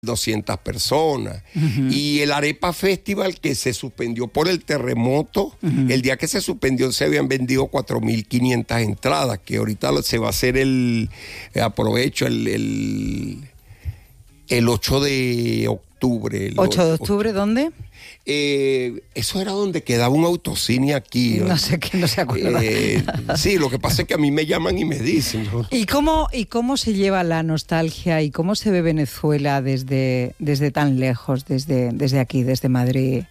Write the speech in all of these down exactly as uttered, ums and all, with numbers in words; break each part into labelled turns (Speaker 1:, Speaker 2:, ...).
Speaker 1: doscientas personas. Uh-huh. Y el Arepa Festival, que se suspendió por el terremoto, uh-huh. el día que se suspendió se habían vendido cuatro mil quinientas entradas, que ahorita se va a hacer el, aprovecho, el, el, el ocho de octubre. El
Speaker 2: ¿ocho de octubre dónde?
Speaker 1: Eh, eso era donde quedaba un autocine aquí.
Speaker 2: No sé qué, no se acuerda.
Speaker 1: Eh, sí, lo que pasa es que a mí me llaman y me dicen, ¿no?
Speaker 2: ¿Y cómo, y cómo se lleva la nostalgia y cómo se ve Venezuela desde, desde tan lejos, desde, desde aquí, desde Madrid?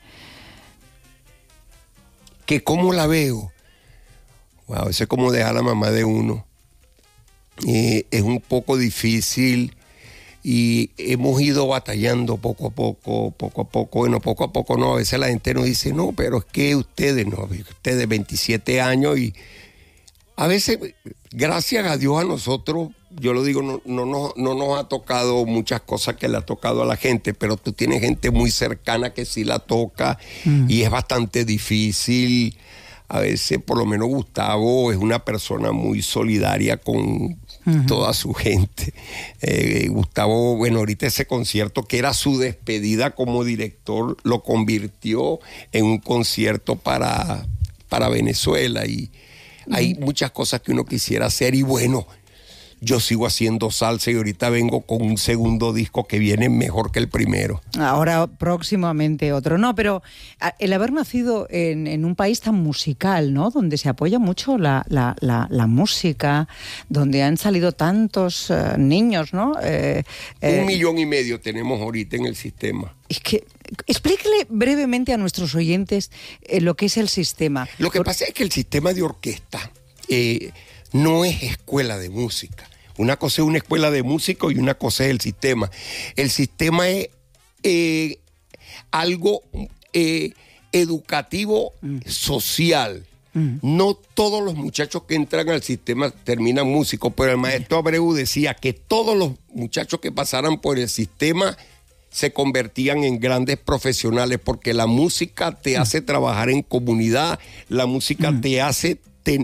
Speaker 1: ¿Que cómo la veo? Wow, eso es como dejar a la mamá de uno. Eh, es un poco difícil. Y hemos ido batallando poco a poco, poco a poco, bueno, poco a poco no, a veces la gente nos dice, no, pero es que ustedes, no, ustedes veintisiete años y a veces, gracias a Dios a nosotros, yo lo digo, no, no, no, no nos ha tocado muchas cosas que le ha tocado a la gente, pero tú tienes gente muy cercana que sí la toca mm. y es bastante difícil. A veces, por lo menos Gustavo es una persona muy solidaria con uh-huh. toda su gente. Eh, Gustavo, bueno, ahorita ese concierto que era su despedida como director, lo convirtió en un concierto para, para Venezuela. Y uh-huh. hay muchas cosas que uno quisiera hacer y bueno, yo sigo haciendo salsa y ahorita vengo con un segundo disco que viene mejor que el primero.
Speaker 2: Ahora próximamente otro. No, pero el haber nacido en, en un país tan musical, ¿no? Donde se apoya mucho la, la, la, la música, donde han salido tantos uh, niños, ¿no? Eh,
Speaker 1: eh, un millón y medio tenemos ahorita en el sistema.
Speaker 2: Es que explíquele brevemente a nuestros oyentes eh, lo que es el sistema.
Speaker 1: Lo que Por... pasa es que el sistema de orquesta eh, no es escuela de música. Una cosa es una escuela de músicos y una cosa es el sistema. El sistema es eh, algo eh, educativo, mm. social. Mm. No todos los muchachos que entran al sistema terminan músicos, pero el maestro Abreu decía que todos los muchachos que pasaran por el sistema se convertían en grandes profesionales porque la música te mm. hace trabajar en comunidad, la música mm. te hace... Ten,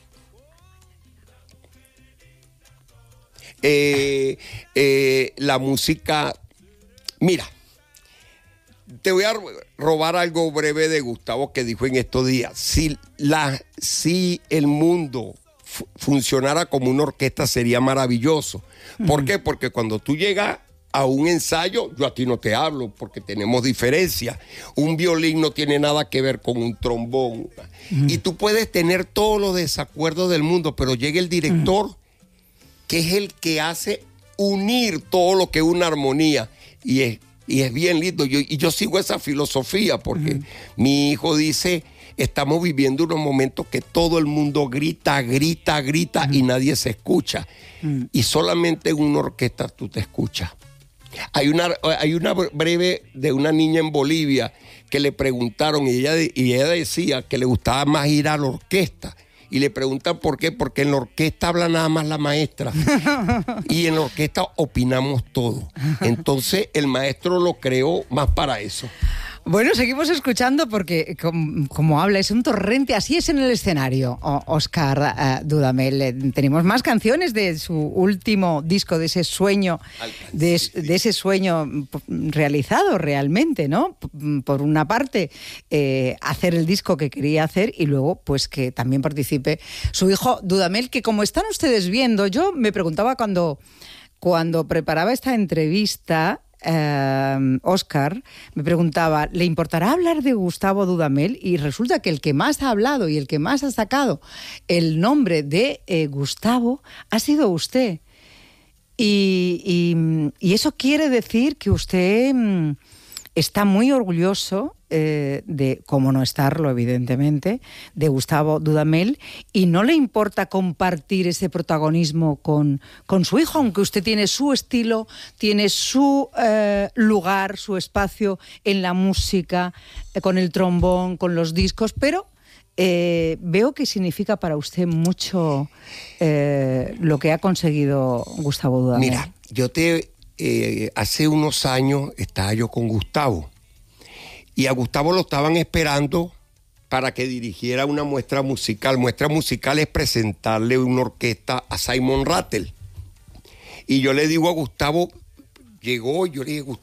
Speaker 1: Eh, eh, la música, mira, te voy a robar algo breve de Gustavo que dijo en estos días. Si, la, si el mundo fu- funcionara como una orquesta sería maravilloso. ¿Por mm. qué? Porque cuando tú llegas a un ensayo, yo a ti no te hablo porque tenemos diferencias. Un violín no tiene nada que ver con un trombón. Mm. Y tú puedes tener todos los desacuerdos del mundo, pero llega el director... Mm. que es el que hace unir todo lo que es una armonía. Y es, y es bien lindo. Yo, y yo sigo esa filosofía porque uh-huh. mi hijo dice, estamos viviendo unos momentos que todo el mundo grita, grita, grita uh-huh. y nadie se escucha. Uh-huh. Y solamente en una orquesta tú te escuchas. Hay una, hay una breve de una niña en Bolivia que le preguntaron y ella, y ella decía que le gustaba más ir a la orquesta. Y le preguntan por qué, porque en la orquesta habla nada más la maestra y en la orquesta opinamos todo. Entonces el maestro lo creó más para eso.
Speaker 2: Bueno, seguimos escuchando porque como, como habla, es un torrente, así es en el escenario, Óscar uh, Dudamel. Eh, tenemos más canciones de su último disco, de ese sueño, de, de ese sueño realizado realmente, ¿no? Por una parte, eh, hacer el disco que quería hacer y luego, pues que también participe su hijo Dudamel, que como están ustedes viendo, yo me preguntaba cuando, cuando preparaba esta entrevista... Uh, Óscar me preguntaba, ¿le importará hablar de Gustavo Dudamel? Y resulta que el que más ha hablado y el que más ha sacado el nombre de eh, Gustavo ha sido usted. Y, y, y eso quiere decir que usted mm, está muy orgulloso eh, de, como no estarlo evidentemente, de Gustavo Dudamel, y no le importa compartir ese protagonismo con, con su hijo, aunque usted tiene su estilo, tiene su eh, lugar, su espacio en la música, eh, con el trombón, con los discos, pero eh, veo que significa para usted mucho eh, lo que ha conseguido Gustavo Dudamel.
Speaker 1: Mira, yo te eh, hace unos años estaba yo con Gustavo. Y a Gustavo lo estaban esperando para que dirigiera una muestra musical. Muestra musical es presentarle una orquesta a Simon Rattle. Y yo le digo a Gustavo, llegó, yo le dije, Gustavo,